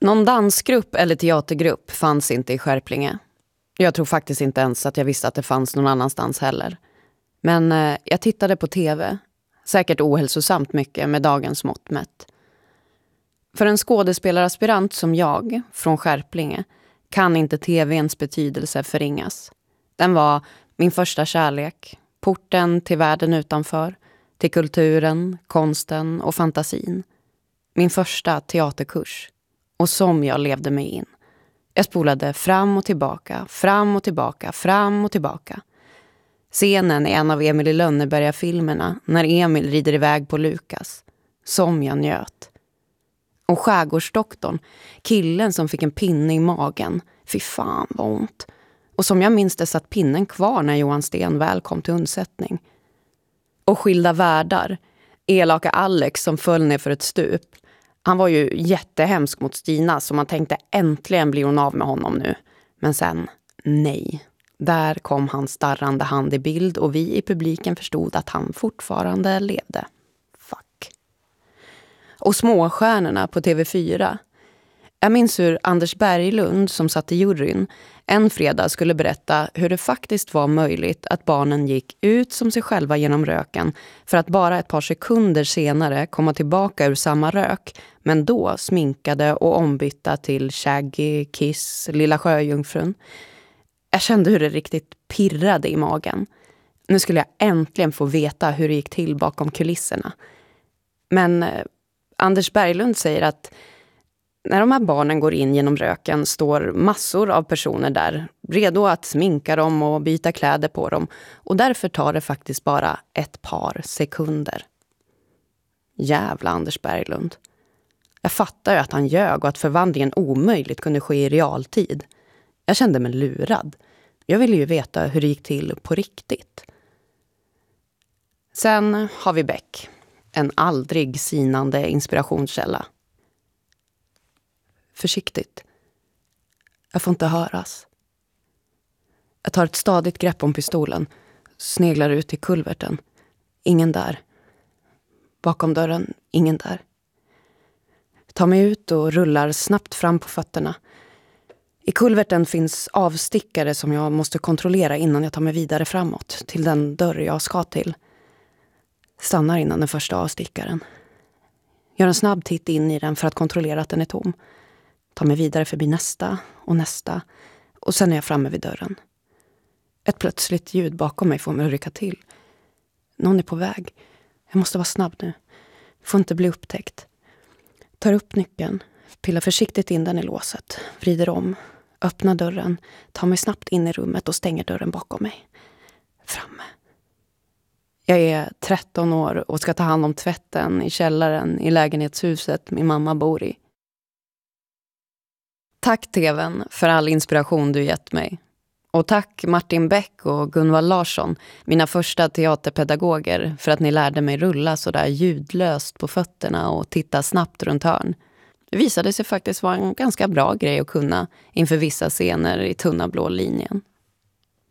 Någon dansgrupp eller teatergrupp fanns inte i Skärplinge. Jag tror faktiskt inte ens att jag visste att det fanns någon annanstans heller. Men jag tittade på tv. Säkert ohälsosamt mycket med dagens mått mätt. För en skådespelaraspirant som jag, från Skärplinge, kan inte tvns betydelse förringas. Den var min första kärlek, porten till världen utanför, till kulturen, konsten och fantasin. Min första teaterkurs. Och som jag levde mig in. Jag spolade fram och tillbaka, fram och tillbaka, fram och tillbaka. Scenen är en av Emil i Lönneberga-filmerna när Emil rider iväg på Lukas. Som jag njöt. Och skärgårdsdoktorn, killen som fick en pinne i magen. Fy fan vad ont. Och som jag minns det satt pinnen kvar när Johan Sten väl kom till undsättning. Och Skilda världar. Elaka Alex som föll ner för ett stup. Han var ju jättehemsk mot Stina så man tänkte äntligen blir hon av med honom nu. Men sen, nej. Där kom hans starrande hand i bild och vi i publiken förstod att han fortfarande levde. Fuck. Och Småstjärnorna på TV4. Jag minns hur Anders Berglund som satt i juryn en fredag skulle berätta hur det faktiskt var möjligt att barnen gick ut som sig själva genom röken för att bara ett par sekunder senare komma tillbaka ur samma rök, men då sminkade och ombytta till Shaggy, Kiss, Lilla Sjöjungfrun. Jag kände hur det riktigt pirrade i magen. Nu skulle jag äntligen få veta hur det gick till bakom kulisserna. Men Anders Berglund säger att när de här barnen går in genom röken står massor av personer där, redo att sminka dem och byta kläder på dem. Och därför tar det faktiskt bara ett par sekunder. Jävla Anders Berglund. Jag fattar ju att han ljög och att förvandlingen omöjligt kunde ske i realtid. Jag kände mig lurad. Jag ville ju veta hur det gick till på riktigt. Sen har vi Beck. En aldrig sinande inspirationskälla. Försiktigt. Jag får inte höras. Jag tar ett stadigt grepp om pistolen. Sneglar ut i kulverten. Ingen där. Bakom dörren, ingen där. Tar mig ut och rullar snabbt fram på fötterna. I kulverten finns avstickare som jag måste kontrollera innan jag tar mig vidare framåt. Till den dörr jag ska till. Stannar innan den första avstickaren. Gör en snabb titt in i den för att kontrollera att den är tom. Tar mig vidare förbi nästa och nästa. Och sen är jag framme vid dörren. Ett plötsligt ljud bakom mig får mig att rycka till. Någon är på väg. Jag måste vara snabb nu. Får inte bli upptäckt. Tar upp nyckeln. Pillar försiktigt in den i låset. Vrider om. Öppnar dörren. Tar mig snabbt in i rummet och stänger dörren bakom mig. Framme. Jag är 13 år och ska ta hand om tvätten i källaren i lägenhetshuset min mamma bor i. Tack TV:n för all inspiration du gett mig. Och tack Martin Beck och Gunvald Larsson, mina första teaterpedagoger, för att ni lärde mig rulla så där ljudlöst på fötterna och titta snabbt runt hörn. Det visade sig faktiskt vara en ganska bra grej att kunna inför vissa scener i tunna blå linjen.